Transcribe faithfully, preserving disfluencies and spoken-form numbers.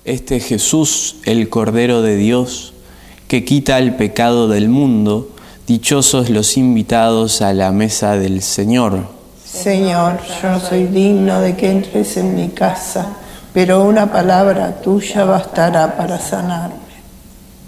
Este Jesús, el Cordero de Dios, que quita el pecado del mundo, dichosos los invitados a la mesa del Señor. Señor, yo no soy digno de que entres en mi casa, pero una palabra tuya bastará para sanarme.